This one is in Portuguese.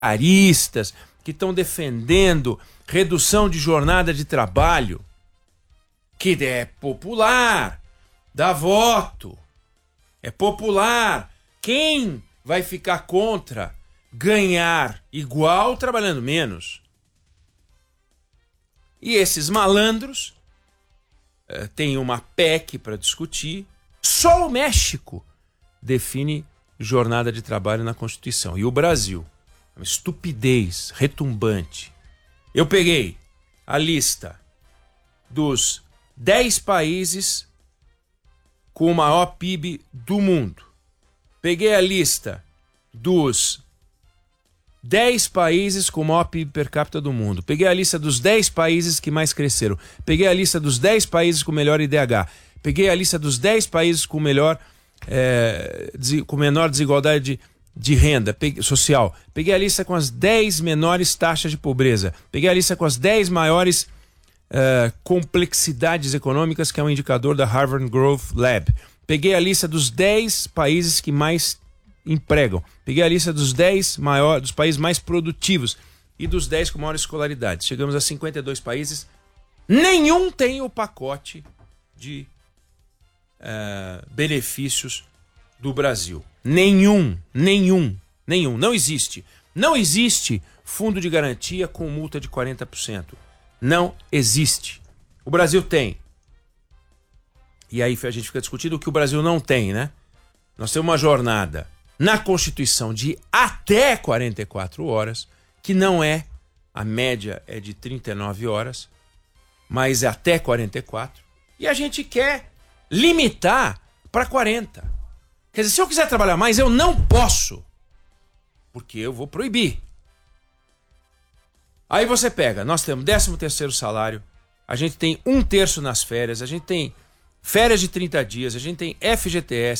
aristas, que estão defendendo redução de jornada de trabalho, que é popular, dá voto, é popular. Quem vai ficar contra ganhar igual trabalhando menos? E esses malandros têm uma PEC para discutir. Só o México define jornada de trabalho na Constituição. E o Brasil, uma estupidez retumbante. Eu peguei a lista dos 10 países com o maior PIB do mundo. Peguei a lista dos 10 países com o maior PIB per capita do mundo. Peguei a lista dos 10 países que mais cresceram. Peguei a lista dos 10 países com melhor IDH. Peguei a lista dos 10 países com melhor com menor desigualdade de renda social. Peguei a lista com as 10 menores taxas de pobreza. Peguei a lista com as 10 maiores complexidades econômicas, que é um indicador da Harvard Growth Lab. Peguei a lista dos 10 países que mais empregam. Peguei a lista dos 10 dos países mais produtivos e dos 10 com maior escolaridade. Chegamos a 52 países. Nenhum tem o pacote de benefícios do Brasil. Nenhum. Não existe. Não existe fundo de garantia com multa de 40%. Não existe. O Brasil tem. E aí a gente fica discutindo o que o Brasil não tem, né? Nós temos uma jornada na Constituição de até 44 horas, que não é, a média é de 39 horas, mas é até 44. E a gente quer limitar para 40. Quer dizer, se eu quiser trabalhar mais, eu não posso, porque eu vou proibir. Aí você pega, nós temos 13º salário, a gente tem 1/3 nas férias, a gente tem férias de 30 dias, a gente tem FGTS,